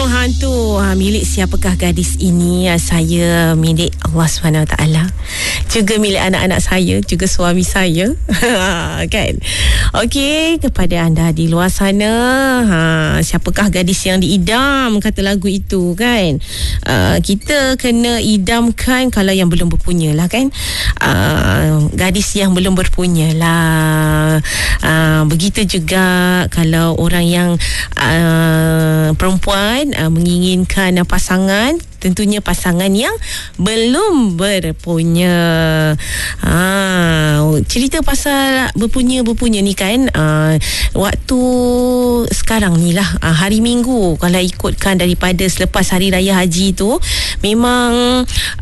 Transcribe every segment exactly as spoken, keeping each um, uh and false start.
hantu ha, milik siapakah gadis ini? Saya milik Allah subhanahu wa taala, juga milik anak-anak saya, juga suami saya. Kan? Okey, kepada anda di luar sana, ha, siapakah gadis yang diidam, kata lagu itu kan? Uh, kita kena idamkan kalau yang belum berpunya lah kan? Uh, gadis yang belum berpunya lah. Uh, begitu juga kalau orang yang uh, perempuan uh, menginginkan uh, pasangan, tentunya pasangan yang belum berpunya. Ha, cerita pasal berpunya-berpunya ni kan, uh, waktu sekarang ni lah, uh, hari Minggu, kalau ikutkan daripada selepas Hari Raya Haji tu, memang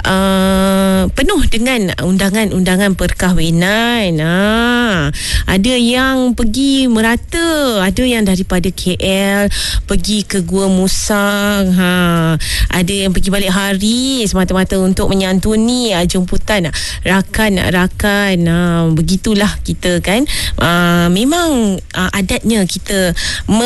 uh, penuh dengan undangan-undangan perkahwinan. Ha, ada yang pergi merata, ada yang daripada K L pergi ke Gua Musang, ha, ada yang pergi balik hari semata-mata untuk menyantuni uh, jemputan uh, rakan-rakan. Uh, begitulah kita kan. Uh, memang uh, adatnya kita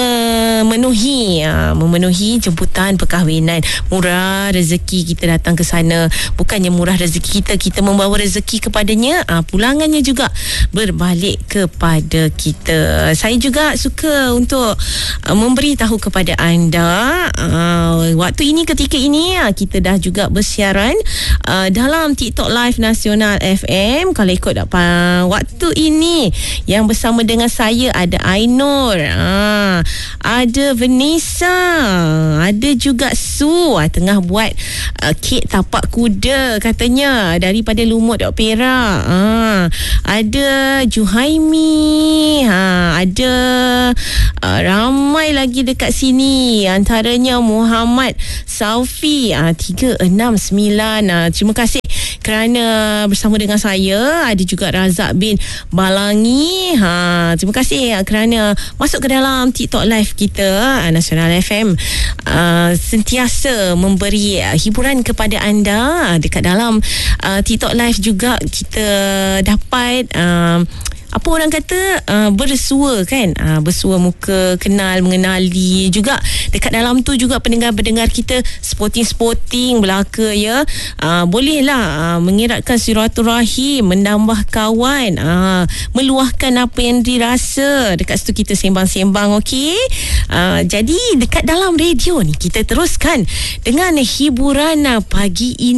memenuhi uh, memenuhi jemputan perkahwinan. Murah rezeki kita datang ke sana. Bukannya murah rezeki kita, kita membawa rezeki kepadanya, uh, pulangannya juga berbalik kepada kita. Saya juga suka untuk uh, memberitahu kepada anda, uh, waktu ini, ketika ini, uh, kita dah juga bersiaran uh, dalam TikTok Live Nasional F M. Kalau ikut uh, waktu ini, yang bersama dengan saya ada Ainur, uh, ada Vanessa, ada juga Su, uh, tengah buat uh, kek tapak kuda katanya daripada Lumut Dok Perak. uh, ada Juhaimi, uh, ada uh, ramai lagi dekat sini, antaranya Muhammad Saufi, uh, tiga enam sembilan. Uh, terima kasih kerana bersama dengan saya. Ada juga Razak bin Balangi. Ha, terima kasih uh, kerana masuk ke dalam TikTok Live kita, uh, Nasional F M. Uh, sentiasa memberi uh, hiburan kepada anda. Dekat dalam uh, TikTok Live juga kita dapat uh, apa orang kata, uh, bersua kan, uh, bersua muka, kenal, mengenali juga. Dekat dalam tu juga pendengar-pendengar kita sporting-sporting belaka ya. Uh, bolehlah uh, mengeratkan silaturahim, menambah kawan, uh, meluahkan apa yang dirasa. Dekat situ kita sembang-sembang, okey. Uh, jadi dekat dalam radio ni kita teruskan dengan hiburan uh, pagi ini.